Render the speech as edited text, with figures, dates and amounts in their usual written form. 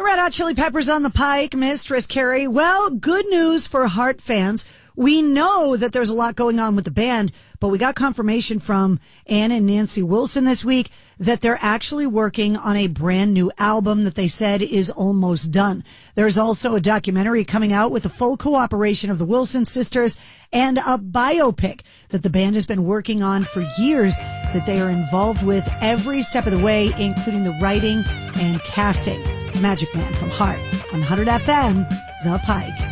Red Hot Chili Peppers on the Pike, Mistress Carrie. Well, good news for Heart fans. We know that there's a lot going on with the band, but we got confirmation from Ann and Nancy Wilson this week that they're actually working on a brand new album that they said is almost done. There's also a documentary coming out with the full cooperation of the Wilson sisters and a biopic that the band has been working on for years that they are involved with every step of the way, including the writing and casting. Magic Man from Heart on 100 FM, The Pike.